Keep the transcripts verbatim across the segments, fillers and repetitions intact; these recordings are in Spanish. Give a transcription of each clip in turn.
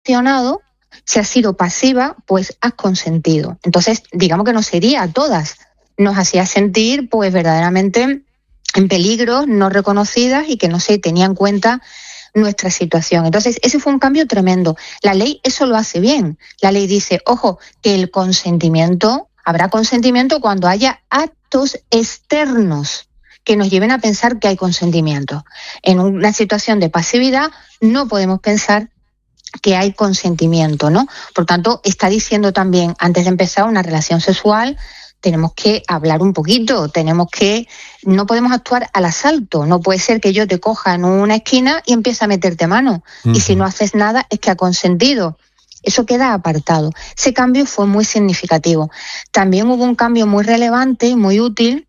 reaccionado, si has sido pasiva, pues has consentido. Entonces, digamos que nos hería a todas. Nos hacía sentir, pues, verdaderamente en peligro, no reconocidas y que no se tenía en cuenta nuestra situación. Entonces, ese fue un cambio tremendo. La ley eso lo hace bien. La ley dice, ojo, que el consentimiento, habrá consentimiento cuando haya actos externos que nos lleven a pensar que hay consentimiento. En una situación de pasividad no podemos pensar que hay consentimiento, ¿no? Por tanto, está diciendo también, antes de empezar una relación sexual, tenemos que hablar un poquito, tenemos que, no podemos actuar al asalto, no puede ser que yo te coja en una esquina y empiece a meterte mano, uh-huh. y si no haces nada es que ha consentido. Eso queda apartado. Ese cambio fue muy significativo. También hubo un cambio muy relevante y muy útil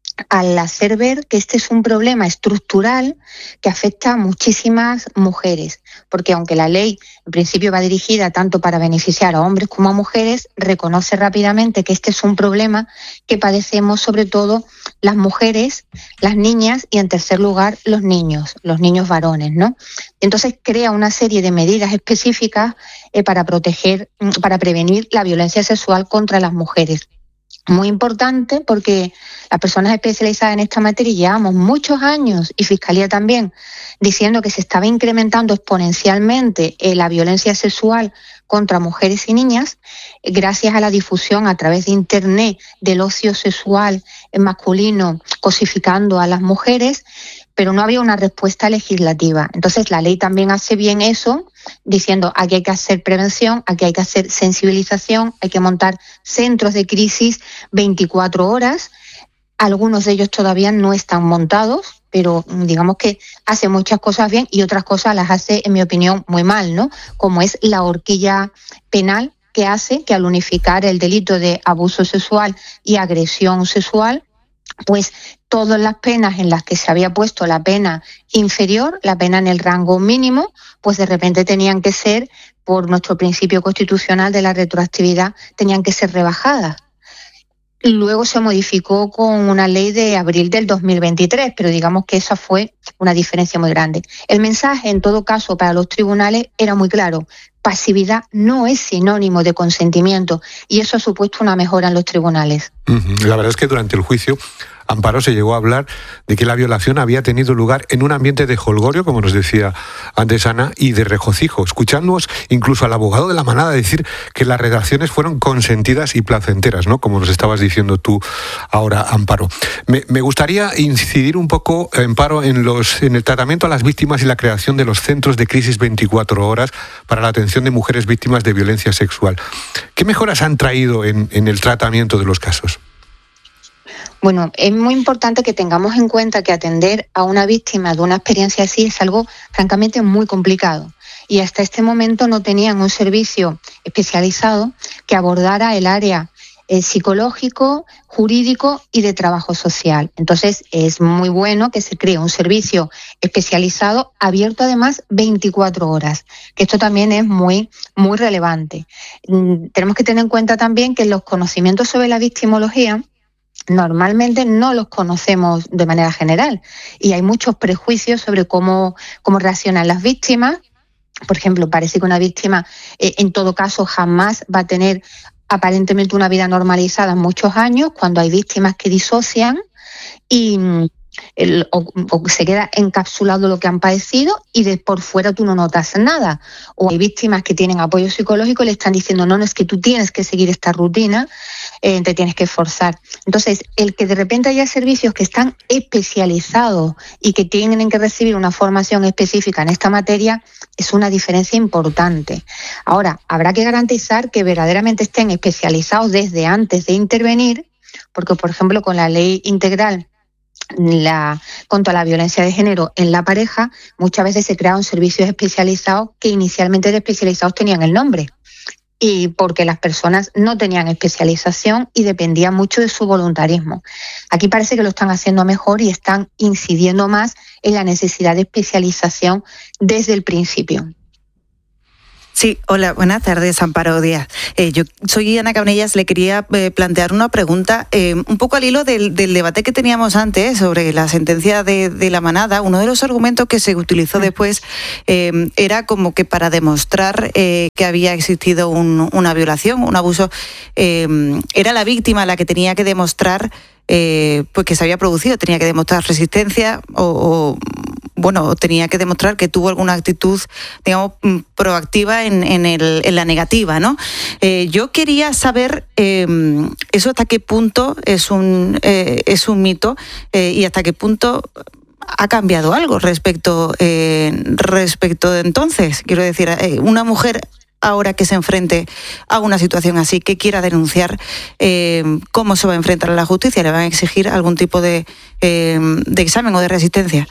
al hacer ver que este es un problema estructural que afecta a muchísimas mujeres, porque aunque la ley en principio va dirigida tanto para beneficiar a hombres como a mujeres, reconoce rápidamente que este es un problema que padecemos sobre todo las mujeres, las niñas y en tercer lugar los niños, los niños varones, ¿no? Entonces crea una serie de medidas específicas eh, para proteger, para prevenir la violencia sexual contra las mujeres. Muy importante porque las personas especializadas en esta materia llevamos muchos años, y Fiscalía también, diciendo que se estaba incrementando exponencialmente eh, la violencia sexual contra mujeres y niñas eh, gracias a la difusión a través de Internet del ocio sexual eh, masculino cosificando a las mujeres, pero no había una respuesta legislativa. Entonces la ley también hace bien eso, diciendo aquí hay que hacer prevención, aquí hay que hacer sensibilización, hay que montar centros de crisis veinticuatro horas. Algunos de ellos todavía no están montados, pero digamos que hace muchas cosas bien y otras cosas las hace, en mi opinión, muy mal, ¿no? Como es la horquilla penal que hace que al unificar el delito de abuso sexual y agresión sexual, pues todas las penas en las que se había puesto la pena inferior, la pena en el rango mínimo, pues de repente tenían que ser, por nuestro principio constitucional de la retroactividad, tenían que ser rebajadas. Luego se modificó con una ley de abril del dos mil veintitrés, pero digamos que esa fue una diferencia muy grande. El mensaje, en todo caso, para los tribunales era muy claro. Pasividad no es sinónimo de consentimiento y eso ha supuesto una mejora en los tribunales. Uh-huh. La verdad es que durante el juicio, Amparo, se llegó a hablar de que la violación había tenido lugar en un ambiente de jolgorio, como nos decía antes Ana, y de regocijo. Escuchamos incluso al abogado de la manada decir que las redacciones fueron consentidas y placenteras, ¿no? Como nos estabas diciendo tú ahora, Amparo. Me, me gustaría incidir un poco, Amparo, en, los, en el tratamiento a las víctimas y la creación de los centros de crisis veinticuatro horas para la atención de mujeres víctimas de violencia sexual. ¿Qué mejoras han traído en, en el tratamiento de los casos? Bueno, es muy importante que tengamos en cuenta que atender a una víctima de una experiencia así es algo francamente muy complicado. Y hasta este momento no tenían un servicio especializado que abordara el área eh, psicológico, jurídico y de trabajo social. Entonces es muy bueno que se cree un servicio especializado, abierto además veinticuatro horas, que esto también es muy, muy relevante. Mm, tenemos que tener en cuenta también que los conocimientos sobre la victimología normalmente no los conocemos de manera general y hay muchos prejuicios sobre cómo, cómo reaccionan las víctimas. Por ejemplo, parece que una víctima eh, en todo caso jamás va a tener aparentemente una vida normalizada en muchos años, cuando hay víctimas que disocian y el, o, o se queda encapsulado lo que han padecido y de por fuera tú no notas nada. O hay víctimas que tienen apoyo psicológico y le están diciendo no, no, es que tú tienes que seguir esta rutina, eh, te tienes que esforzar. Entonces, el que de repente haya servicios que están especializados y que tienen que recibir una formación específica en esta materia es una diferencia importante. Ahora, habrá que garantizar que verdaderamente estén especializados desde antes de intervenir, porque, por ejemplo, con la ley integral La, contra la violencia de género en la pareja, muchas veces se crearon servicios especializados que inicialmente de especializados tenían el nombre, y porque las personas no tenían especialización y dependían mucho de su voluntarismo. Aquí parece que lo están haciendo mejor y están incidiendo más en la necesidad de especialización desde el principio. Sí, hola, buenas tardes, Amparo Díaz. Eh, yo soy Ana Cabanellas, le quería eh, plantear una pregunta, eh, un poco al hilo del, del debate que teníamos antes sobre la sentencia de, de la manada. Uno de los argumentos que se utilizó después eh, era como que para demostrar eh, que había existido un, una violación, un abuso, eh, era la víctima la que tenía que demostrar eh, pues que se había producido, tenía que demostrar resistencia o... o bueno, tenía que demostrar que tuvo alguna actitud, digamos, proactiva en, en, el, en la negativa, ¿no? Eh, yo quería saber eh, eso hasta qué punto es un, eh, es un mito eh, y hasta qué punto ha cambiado algo respecto, eh, respecto de entonces. Quiero decir, eh, una mujer ahora que se enfrente a una situación así, que quiera denunciar, eh, ¿cómo se va a enfrentar a la justicia? ¿Le van a exigir algún tipo de, eh, de examen o de resistencia?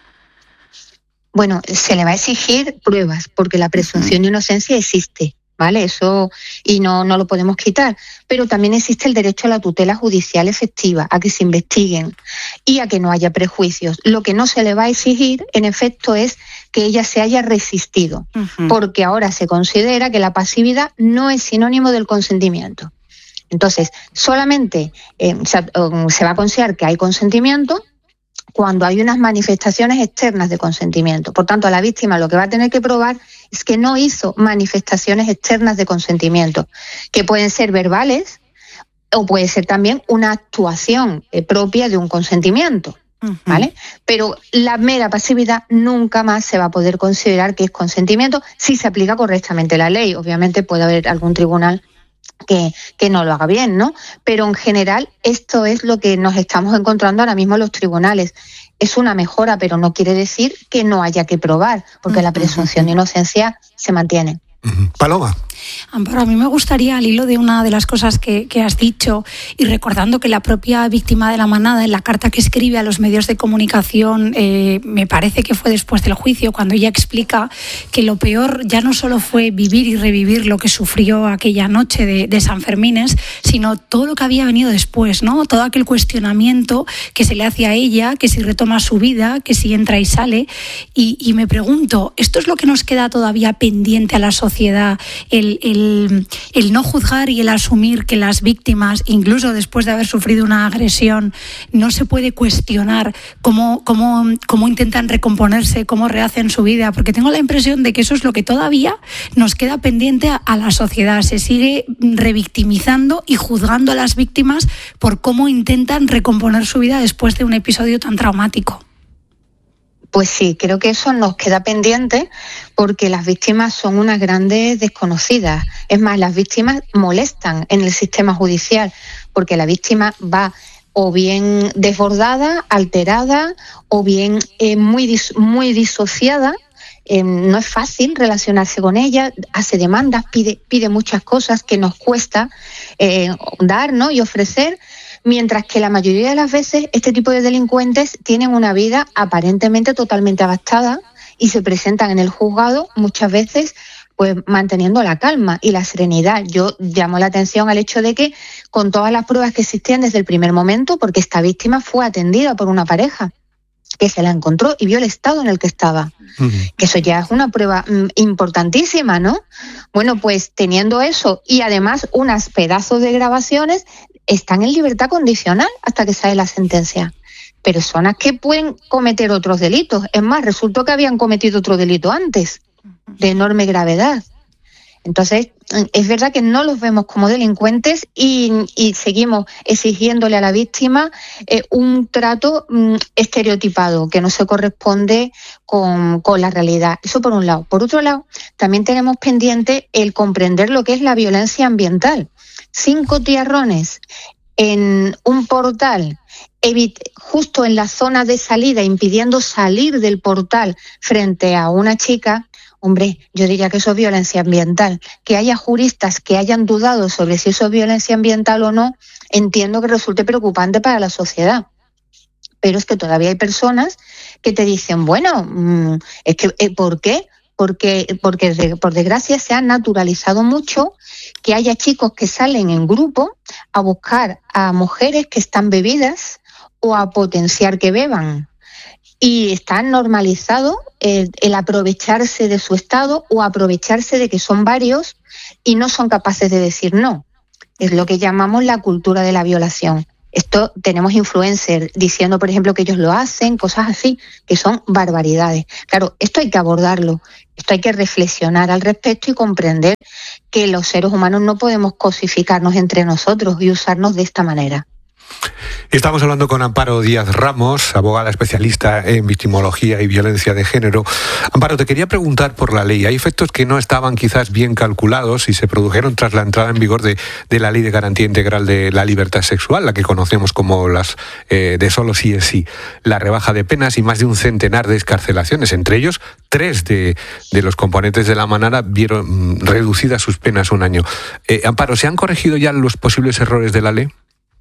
Bueno, se le va a exigir pruebas, porque la presunción de inocencia existe, ¿vale? Eso, y no, no lo podemos quitar. Pero también existe el derecho a la tutela judicial efectiva, a que se investiguen y a que no haya prejuicios. Lo que no se le va a exigir, en efecto, es que ella se haya resistido, uh-huh. porque ahora se considera que la pasividad no es sinónimo del consentimiento. Entonces, solamente eh, se, um, se va a considerar que hay consentimiento cuando hay unas manifestaciones externas de consentimiento. Por tanto, a la víctima lo que va a tener que probar es que no hizo manifestaciones externas de consentimiento, que pueden ser verbales o puede ser también una actuación eh, propia de un consentimiento, uh-huh. ¿vale? Pero la mera pasividad nunca más se va a poder considerar que es consentimiento si se aplica correctamente la ley. Obviamente puede haber algún tribunal Que, que no lo haga bien, ¿no? Pero en general esto es lo que nos estamos encontrando ahora mismo en los tribunales. Es una mejora, pero no quiere decir que no haya que probar, porque uh-huh. la presunción de inocencia se mantiene. Uh-huh. Paloma. Amparo, a mí me gustaría, al hilo de una de las cosas que, que has dicho, y recordando que la propia víctima de la manada, en la carta que escribe a los medios de comunicación, eh, me parece que fue después del juicio, cuando ella explica que lo peor ya no solo fue vivir y revivir lo que sufrió aquella noche de, de San Fermines, sino todo lo que había venido después, ¿no? Todo aquel cuestionamiento que se le hace a ella, que si retoma su vida, que si entra y sale. Y, y me pregunto, ¿esto es lo que nos queda todavía pendiente a la sociedad? El El, el no juzgar y el asumir que las víctimas, incluso después de haber sufrido una agresión, no se puede cuestionar cómo, cómo, cómo intentan recomponerse, cómo rehacen su vida, porque tengo la impresión de que eso es lo que todavía nos queda pendiente a, a la sociedad. Se sigue revictimizando y juzgando a las víctimas por cómo intentan recomponer su vida después de un episodio tan traumático. Pues sí, creo que eso nos queda pendiente porque las víctimas son unas grandes desconocidas. Es más, las víctimas molestan en el sistema judicial porque la víctima va o bien desbordada, alterada, o bien eh, muy, dis- muy disociada. Eh, no es fácil relacionarse con ella, hace demandas, pide, pide muchas cosas que nos cuesta eh, dar, ¿no? y ofrecer. Mientras que la mayoría de las veces este tipo de delincuentes tienen una vida aparentemente totalmente adaptada y se presentan en el juzgado muchas veces pues manteniendo la calma y la serenidad. Yo llamo la atención al hecho de que con todas las pruebas que existían desde el primer momento, porque esta víctima fue atendida por una pareja que se la encontró y vio el estado en el que estaba. Uh-huh. Que eso ya es una prueba mm, importantísima, ¿no? Bueno, pues teniendo eso y además unas pedazos de grabaciones, están en libertad condicional hasta que sale la sentencia. Personas que pueden cometer otros delitos. Es más, resultó que habían cometido otro delito antes, de enorme gravedad. Entonces, es verdad que no los vemos como delincuentes y, y seguimos exigiéndole a la víctima eh, un trato mm, estereotipado que no se corresponde con, con la realidad. Eso por un lado. Por otro lado, también tenemos pendiente el comprender lo que es la violencia ambiental. Cinco tiarrones en un portal, evit- justo en la zona de salida, impidiendo salir del portal frente a una chica. Hombre, yo diría que eso es violencia ambiental. Que haya juristas que hayan dudado sobre si eso es violencia ambiental o no, entiendo que resulte preocupante para la sociedad. Pero es que todavía hay personas que te dicen, bueno, es que eh, ¿por qué? Porque, porque de, por desgracia se ha naturalizado mucho que haya chicos que salen en grupo a buscar a mujeres que están bebidas o a potenciar que beban. y está normalizado el, el aprovecharse de su estado o aprovecharse de que son varios y no son capaces de decir no. Es lo que llamamos la cultura de la violación. Esto tenemos influencers diciendo, por ejemplo, que ellos lo hacen, cosas así, que son barbaridades. Claro, esto hay que abordarlo, esto hay que reflexionar al respecto y comprender que los seres humanos no podemos cosificarnos entre nosotros y usarnos de esta manera. Estamos hablando con Amparo Díaz Ramos, abogada especialista en victimología y violencia de género. Amparo, te quería preguntar por la ley. Hay efectos que no estaban quizás bien calculados y se produjeron tras la entrada en vigor de, de la Ley de Garantía Integral de la Libertad Sexual, la que conocemos como las eh, de solo sí es sí. La rebaja de penas y más de un centenar de excarcelaciones. Entre ellos, tres de, de los componentes de la manada vieron mm, reducidas sus penas un año. Eh, Amparo, ¿se han corregido ya los posibles errores de la ley?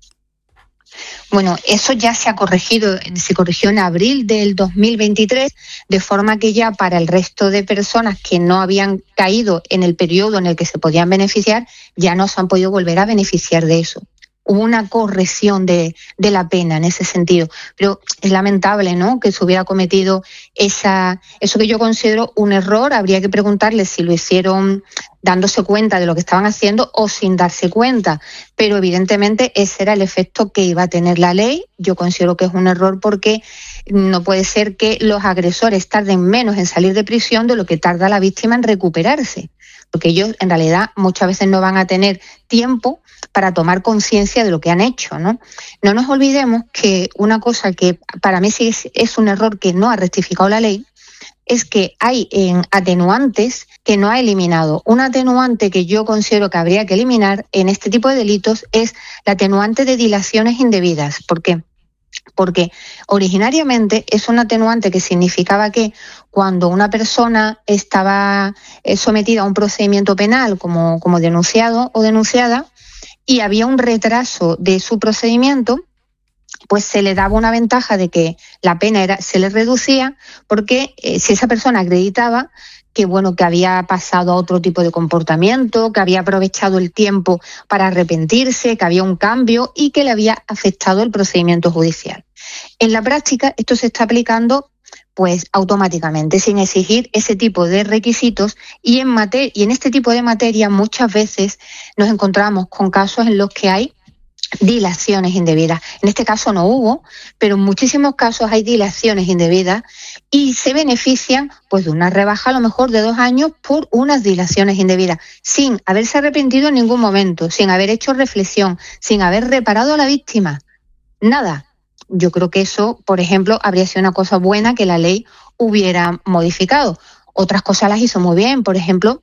Bueno, eso ya se ha corregido, se corrigió en abril del dos mil veintitrés, de forma que ya para el resto de personas que no habían caído en el periodo en el que se podían beneficiar, ya no se han podido volver a beneficiar de eso. Hubo una corrección de, de la pena en ese sentido, pero es lamentable, ¿no?, que se hubiera cometido esa, eso que yo considero un error. Habría que preguntarles si lo hicieron dándose cuenta de lo que estaban haciendo o sin darse cuenta, pero evidentemente ese era el efecto que iba a tener la ley. Yo considero que es un error porque no puede ser que los agresores tarden menos en salir de prisión de lo que tarda la víctima en recuperarse, porque ellos en realidad muchas veces no van a tener tiempo para tomar conciencia de lo que han hecho, ¿no? No nos olvidemos que una cosa que para mí sí es, es un error que no ha rectificado la ley, es que hay en atenuantes que no ha eliminado. Un atenuante que yo considero que habría que eliminar en este tipo de delitos es la atenuante de dilaciones indebidas. ¿Por qué? Porque originariamente es un atenuante que significaba que cuando una persona estaba sometida a un procedimiento penal como, como denunciado o denunciada y había un retraso de su procedimiento, pues se le daba una ventaja de que la pena era, se le reducía, porque eh, si esa persona acreditaba que bueno, que había pasado a otro tipo de comportamiento, que había aprovechado el tiempo para arrepentirse, que había un cambio y que le había afectado el procedimiento judicial. En la práctica esto se está aplicando pues automáticamente, sin exigir ese tipo de requisitos, y en mate- y en este tipo de materia muchas veces nos encontramos con casos en los que hay dilaciones indebidas. En este caso no hubo, pero en muchísimos casos hay dilaciones indebidas y se benefician pues de una rebaja a lo mejor de dos años por unas dilaciones indebidas, sin haberse arrepentido en ningún momento, sin haber hecho reflexión, sin haber reparado a la víctima. Nada. Yo creo que eso, por ejemplo, habría sido una cosa buena que la ley hubiera modificado. Otras cosas las hizo muy bien, por ejemplo,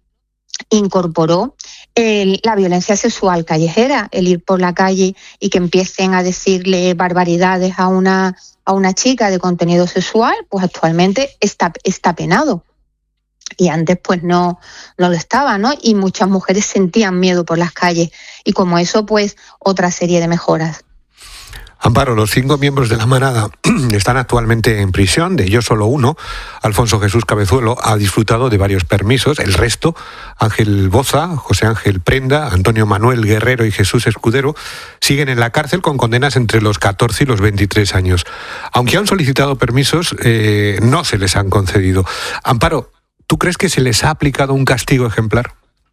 incorporó el, la violencia sexual callejera, el ir por la calle y que empiecen a decirle barbaridades a una, a una chica de contenido sexual, pues actualmente está, está penado. Y antes pues no, no lo estaba, ¿no? Y muchas mujeres sentían miedo por las calles. Y como eso, pues otra serie de mejoras. Amparo, los cinco miembros de la manada están actualmente en prisión, de ellos solo uno, Alfonso Jesús Cabezuelo, ha disfrutado de varios permisos. El resto, Ángel Boza, José Ángel Prenda, Antonio Manuel Guerrero y Jesús Escudero, siguen en la cárcel con condenas entre los catorce y los veintitrés años. Aunque han solicitado permisos, eh, no se les han concedido. Amparo, ¿tú crees que se les ha aplicado un castigo ejemplar?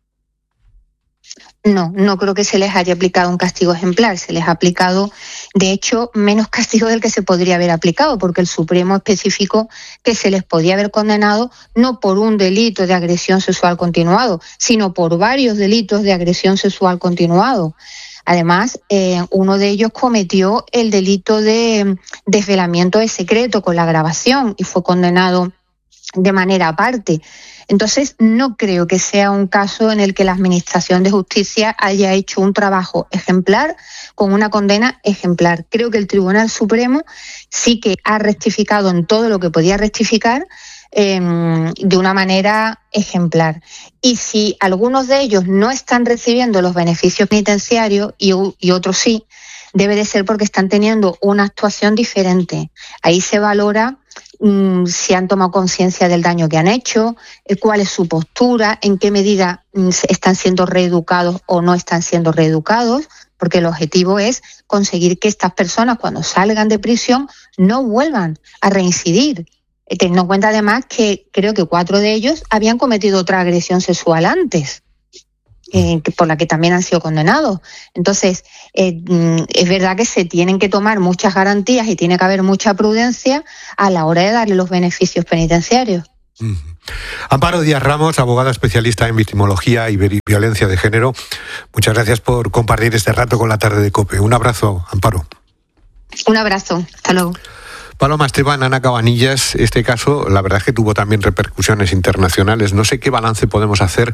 No, no creo que se les haya aplicado un castigo ejemplar. Se les ha aplicado, de hecho, menos castigo del que se podría haber aplicado, porque el Supremo especificó que se les podía haber condenado no por un delito de agresión sexual continuado, sino por varios delitos de agresión sexual continuado. Además, eh, uno de ellos cometió el delito de desvelamiento de secreto con la grabación y fue condenado de manera aparte. Entonces, no creo que sea un caso en el que la Administración de Justicia haya hecho un trabajo ejemplar con una condena ejemplar. Creo que el Tribunal Supremo sí que ha rectificado en todo lo que podía rectificar eh, de una manera ejemplar. Y si algunos de ellos no están recibiendo los beneficios penitenciarios y, y otros sí, debe de ser porque están teniendo una actuación diferente. Ahí se valora mm, si han tomado conciencia del daño que han hecho, eh, cuál es su postura, en qué medida mm, están siendo reeducados o no están siendo reeducados, porque el objetivo es conseguir que estas personas, cuando salgan de prisión, no vuelvan a reincidir. Teniendo en cuenta además que creo que cuatro de ellos habían cometido otra agresión sexual antes, eh, por la que también han sido condenados. Entonces, eh, es verdad que se tienen que tomar muchas garantías y tiene que haber mucha prudencia a la hora de darle los beneficios penitenciarios. Uh-huh. Amparo Díaz Ramos, abogada especialista en victimología y violencia de género, muchas gracias por compartir este rato con la tarde de COPE. Un abrazo, Amparo. Un abrazo, hasta luego. Paloma Esteban, Ana Cabanillas, este caso la verdad es que tuvo también repercusiones internacionales. No sé qué balance podemos hacer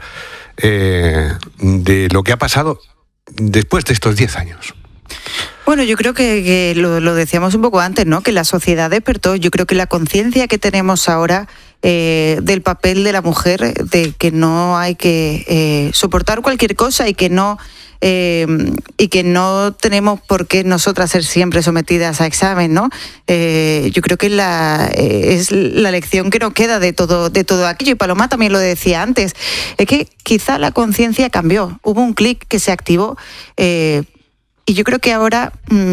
eh, de lo que ha pasado después de estos diez años. Bueno, yo creo que, que lo, lo decíamos un poco antes, ¿no? Que la sociedad despertó. Yo creo que la conciencia que tenemos ahora eh, del papel de la mujer, de que no hay que eh, soportar cualquier cosa y que no eh, y que no tenemos por qué nosotras ser siempre sometidas a examen, ¿no? Eh, yo creo que la, eh, es la lección que nos queda de todo de todo aquello. Y Paloma también lo decía antes, es que quizá la conciencia cambió. Hubo un clic que se activó. Eh, Y yo creo que ahora,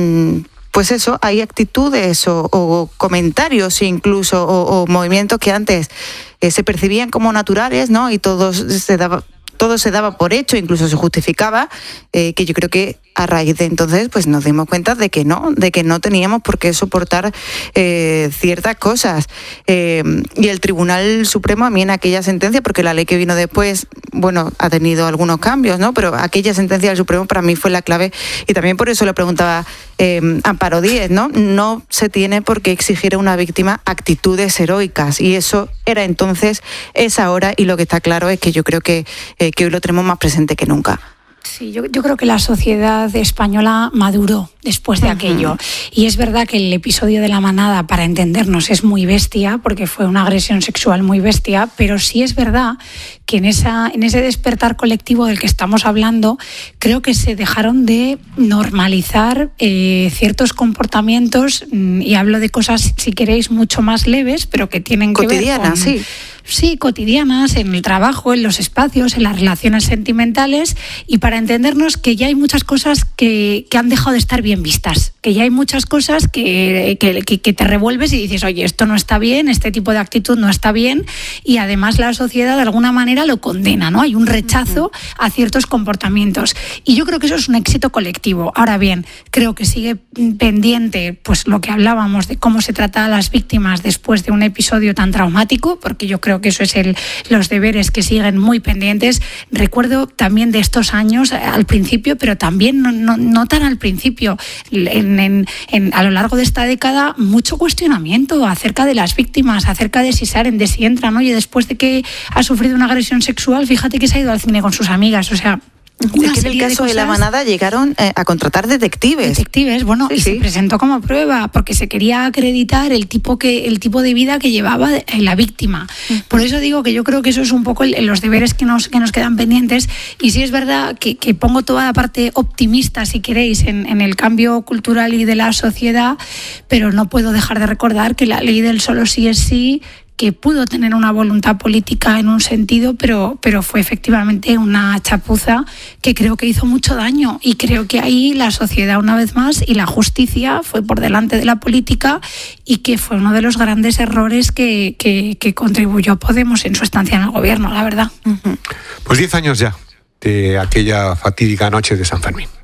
pues eso, hay actitudes o, o comentarios incluso o, o movimientos que antes eh, se percibían como naturales, ¿no? Y todo se daba, todo se daba por hecho, incluso se justificaba, eh, que yo creo que a raíz de entonces pues nos dimos cuenta de que no, de que no teníamos por qué soportar eh, ciertas cosas. Eh, y el Tribunal Supremo, a mí en aquella sentencia, porque la ley que vino después, bueno, ha tenido algunos cambios, ¿no? Pero aquella sentencia del Supremo para mí fue la clave, y también por eso le preguntaba eh, Amparo Díez, ¿no? No se tiene por qué exigir a una víctima actitudes heroicas, y eso era entonces, es ahora, y lo que está claro es que yo creo que, eh, que hoy lo tenemos más presente que nunca. Sí, yo, yo creo que la sociedad española maduró después de uh-huh. aquello. Y es verdad que el episodio de la manada, para entendernos, es muy bestia, porque fue una agresión sexual muy bestia, pero sí es verdad que en, esa, en ese despertar colectivo del que estamos hablando, creo que se dejaron de normalizar eh, ciertos comportamientos, y hablo de cosas, si queréis, mucho más leves, pero que tienen que cotidianas, ver con... sí. Sí, cotidianas, en el trabajo, en los espacios, en las relaciones sentimentales, y para entendernos que ya hay muchas cosas que, que han dejado de estar bien vistas, que ya hay muchas cosas que, que, que te revuelves y dices, oye, esto no está bien, este tipo de actitud no está bien, y además la sociedad de alguna manera lo condena, ¿no? Hay un rechazo a ciertos comportamientos, y yo creo que eso es un éxito colectivo. Ahora bien, creo que sigue pendiente pues lo que hablábamos de cómo se trata a las víctimas después de un episodio tan traumático, porque yo creo que eso es el, los deberes que siguen muy pendientes. Recuerdo también de estos años al principio, pero también no, no, no tan al principio, en, en, en, a lo largo de esta década, mucho cuestionamiento acerca de las víctimas, acerca de si salen, de si entran. Oye, después de que ha sufrido una agresión sexual, fíjate que se ha ido al cine con sus amigas, o sea... Es que en el caso de, de la manada llegaron eh, a contratar detectives. Detectives, bueno, sí, y sí. se presentó como prueba porque se quería acreditar el tipo que el tipo de vida que llevaba la víctima. Uh-huh. Por eso digo que yo creo que eso es un poco el, los deberes que nos que nos quedan pendientes. Y sí es verdad que, que pongo toda la parte optimista, si queréis, en, en el cambio cultural y de la sociedad, pero no puedo dejar de recordar que la ley del solo sí es sí, que pudo tener una voluntad política en un sentido, pero, pero fue efectivamente una chapuza que creo que hizo mucho daño, y creo que ahí la sociedad, una vez más, y la justicia fue por delante de la política, y que fue uno de los grandes errores que, que, que contribuyó Podemos en su estancia en el gobierno, la verdad. Pues diez años ya de aquella fatídica noche de San Fermín.